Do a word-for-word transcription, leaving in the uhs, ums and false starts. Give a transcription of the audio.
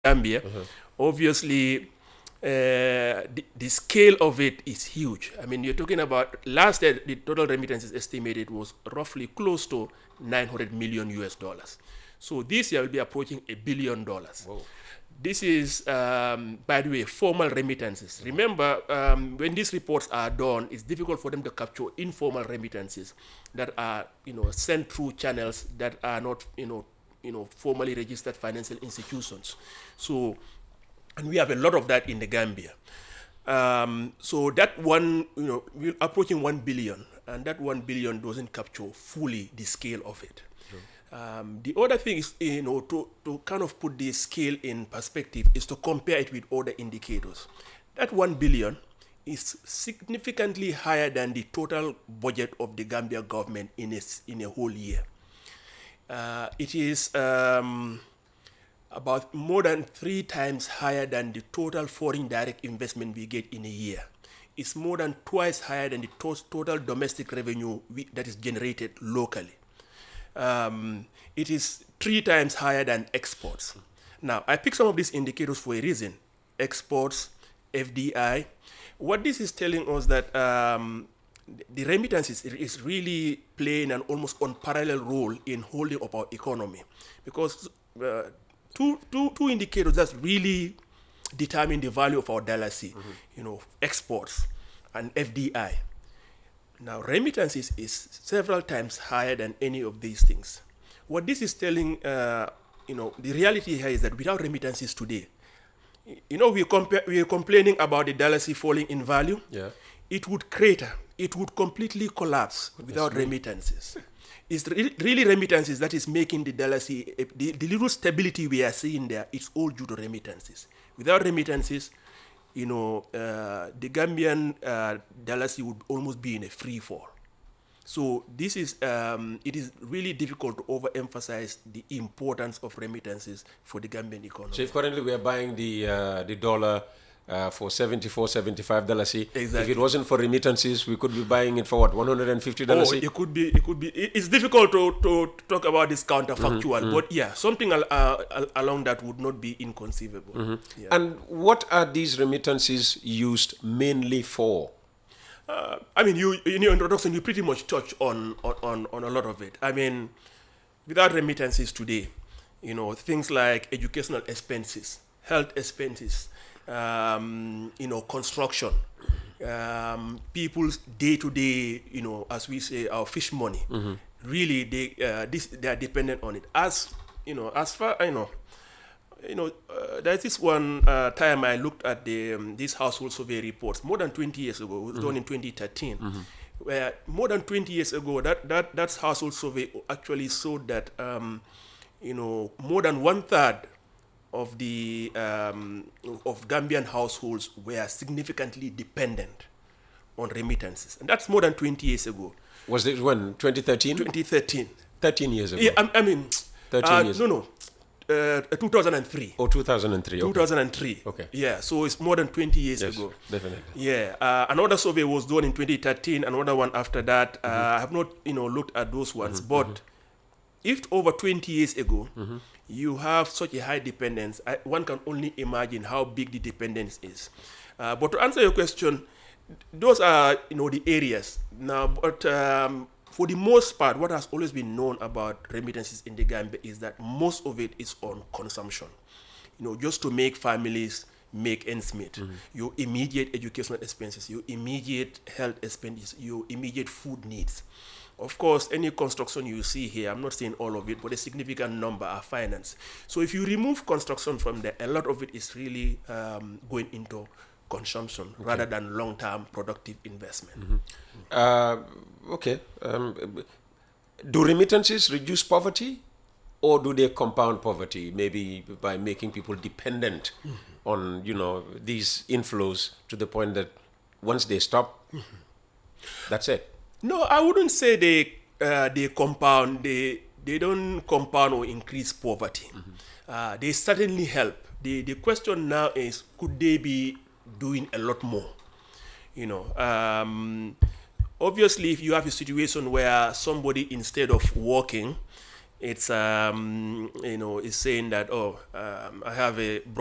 Gambia, Uh-huh. obviously uh, the, the scale of it is huge. I mean, you're talking about last year, the total remittances estimated was roughly close to nine hundred million U S dollars. So this year will be approaching a billion dollars. Whoa. This is, um, by the way, formal remittances. Remember, um, when these reports are done, it's difficult for them to capture informal remittances that are, you know, sent through channels that are not, you know, you know, formally registered financial institutions. So, and we have a lot of that in the Gambia. Um, so that one, you know, we're approaching one billion, and that one billion doesn't capture fully the scale of it. Um, the other thing is, you know, to, to kind of put the scale in perspective is to compare it with other indicators. That one billion is significantly higher than the total budget of the Gambia government in a, in a whole year. Uh, it is um, about more than three times higher than the total foreign direct investment we get in a year. It's more than twice higher than the to- total domestic revenue we, that is generated locally. Um, it is three times higher than exports. Now, I picked some of these indicators for a reason. Exports, F D I. What this is telling us that um, the remittances is really playing an almost unparalleled role in holding up our economy, because uh, two, two, two indicators that really determine the value of our dollar, mm-hmm. you know, exports and F D I. Now, remittances is several times higher than any of these things. What this is telling, uh, you know, the reality here is that without remittances today, you know, we compare, we are complaining about the dollar falling in value. Yeah. It would crater. It would completely collapse without remittances. It's re- really remittances that is making the dollar, the, the little stability we are seeing there, it's all due to remittances. Without remittances, you know, uh, the Gambian uh, dollar would almost be in a free fall. So this is, um, it is really difficult to overemphasize the importance of remittances for the Gambian economy. So if currently we are buying the uh, the dollar uh, for seventy-four, seventy-five dollars, exactly. If it wasn't for remittances, we could be buying it for what, one hundred fifty dollars? Oh, it could be, it could be, it's difficult to, to talk about this counterfactual, mm-hmm. but yeah, something al- uh, along that would not be inconceivable. Mm-hmm. Yeah. And what are these remittances used mainly for? Uh, I mean, you in your introduction, you pretty much touched on, on, on a lot of it. I mean, without remittances today, you know, things like educational expenses, health expenses, um, you know, construction, um, people's day-to-day, you know, as we say, our fish money, mm-hmm. really, they uh, this they are dependent on it. As you know, as far you know, you know, uh, there's this one uh, time I looked at the um, these household survey reports more than twenty years ago. It was mm-hmm. done in twenty thirteen, mm-hmm. where more than twenty years ago, that that that household survey actually showed that um, you know, more than one third of the um, of Gambian households were significantly dependent on remittances, and that's more than twenty years ago. Was it when twenty thirteen? twenty thirteen. Thirteen years ago. Yeah, I, I mean, thirteen uh, years. No, no. Uh, two thousand three. Oh, two thousand three. Okay. two thousand three. Okay. Yeah, so it's more than twenty years yes, ago. Definitely. Yeah. Uh, another survey was done in twenty thirteen. Another one after that. Mm-hmm. uh, I have not, you know, looked at those ones. Mm-hmm. But mm-hmm. if over twenty years ago, mm-hmm. you have such a high dependence, I, one can only imagine how big the dependence is. Uh, but to answer your question, those are, you know, the areas. Now, but um, for the most part, what has always been known about remittances in the Gambia is that most of it is on consumption. You know, just to make families make ends meet. Mm-hmm. Your immediate educational expenses, your immediate health expenses, your immediate food needs. Of course, any construction you see here, I'm not saying all of it, but a significant number are financed. So if you remove construction from there, a lot of it is really um, going into consumption okay. rather than long-term productive investment. Mm-hmm. Uh, okay. Um, do remittances reduce poverty, or do they compound poverty, maybe by making people dependent mm-hmm. on, you know, these inflows to the point that once they stop, mm-hmm. that's it? No, I wouldn't say they uh, they compound. They they don't compound or increase poverty. Mm-hmm. Uh, they certainly help. The the question now is, could they be doing a lot more? You know, um, obviously, if you have a situation where somebody, instead of working, it's um, you know, is saying that, oh, um, I have a